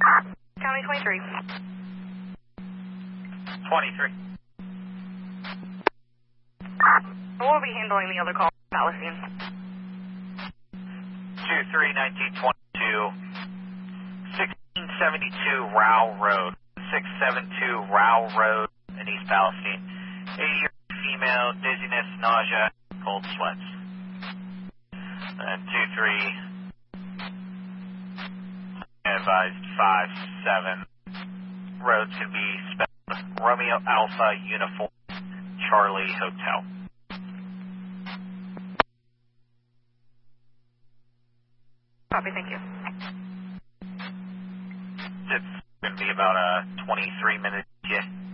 County 23. 23. We'll be handling the other call, Palestine. 23-1922, 1672 Rao Road, 672 Rao Road in East Palestine. 80-year-old female, dizziness, nausea, cold sweats. And 23, advised 57. Roads can be spelled Romeo Alpha Uniform Charlie Hotel. Copy, thank you. It's going to be about a 23-minute, yeah.